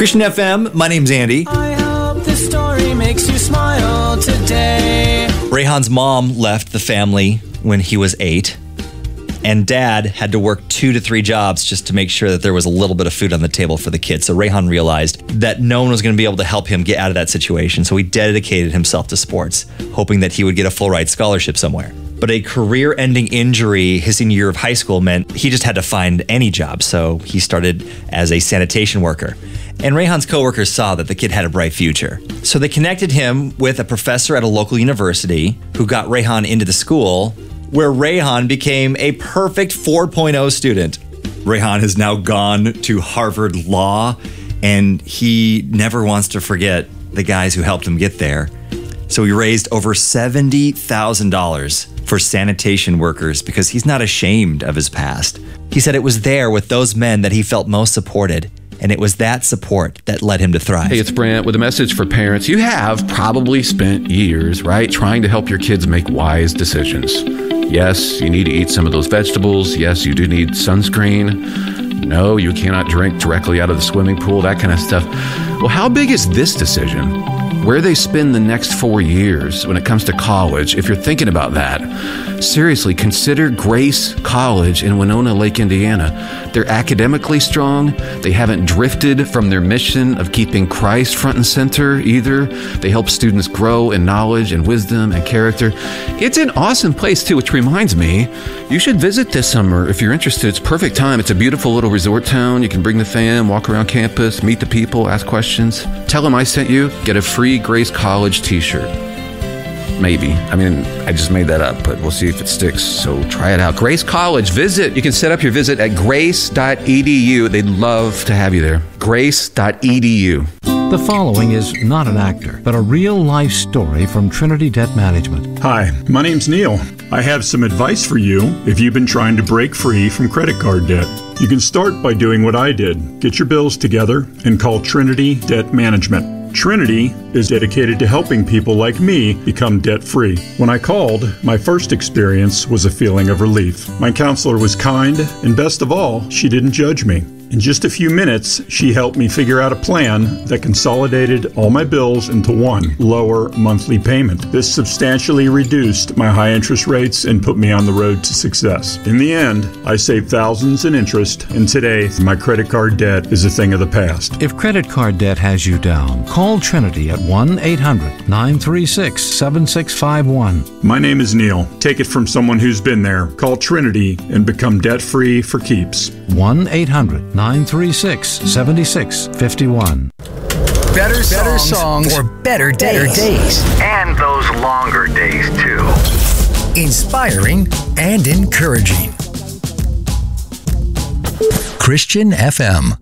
Christian FM, my name's Andy. I hope this story makes you smile today. Rayhan's mom left the family when he was 8, and Dad had to work 2 to 3 jobs just to make sure that there was a little bit of food on the table for the kids. So Rayhan realized that no one was going to be able to help him get out of that situation, so he dedicated himself to sports, hoping that he would get a full-ride scholarship somewhere. But a career-ending injury his senior year of high school meant he just had to find any job, so he started as a sanitation worker. And Rayhan's coworkers saw that the kid had a bright future. So they connected him with a professor at a local university who got Rayhan into the school, where Rayhan became a perfect 4.0 student. Rayhan has now gone to Harvard Law, and he never wants to forget the guys who helped him get there. So he raised over $70,000 for sanitation workers because he's not ashamed of his past. He said it was there with those men that he felt most supported, and it was that support that led him to thrive. Hey, it's Brent with a message for parents. You have probably spent years, right, trying to help your kids make wise decisions. Yes, you need to eat some of those vegetables. Yes, you do need sunscreen. No, you cannot drink directly out of the swimming pool, that kind of stuff. Well, how big is this decision? Where they spend the next 4 years when it comes to college, if you're thinking about that, seriously, consider Grace College in Winona Lake, Indiana. They're academically strong. They haven't drifted from their mission of keeping Christ front and center either. They help students grow in knowledge and wisdom and character. It's an awesome place too, which reminds me, you should visit this summer if you're interested. It's perfect time. It's a beautiful little resort town. You can bring the fam, walk around campus, meet the people, ask questions. Tell them I sent you. Get a free Grace College t-shirt. Maybe. I mean, I just made that up, but we'll see if it sticks. So try it out. Grace College. Visit. You can set up your visit at grace.edu. They'd love to have you there. Grace.edu. The following is not an actor, but a real-life story from Trinity Debt Management. Hi, my name's Neil. I have some advice for you if you've been trying to break free from credit card debt. You can start by doing what I did. Get your bills together and call Trinity Debt Management. Trinity is dedicated to helping people like me become debt-free. When I called, my first experience was a feeling of relief. My counselor was kind, and best of all, she didn't judge me. In just a few minutes, she helped me figure out a plan that consolidated all my bills into one lower monthly payment. This substantially reduced my high interest rates and put me on the road to success. In the end, I saved thousands in interest, and today, my credit card debt is a thing of the past. If credit card debt has you down, call Trinity at 1-800-936-7651. My name is Neil. Take it from someone who's been there. Call Trinity and become debt-free for keeps. 1-800-936-7651. Better songs for better days. And those longer days, too. Inspiring and encouraging. Christian FM.